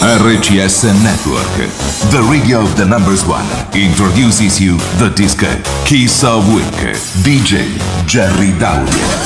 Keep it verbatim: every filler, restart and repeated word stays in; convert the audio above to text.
R C S Network, the radio of the numbers one, introduces you the disco Kiss of Week, D J Jerry Dauria.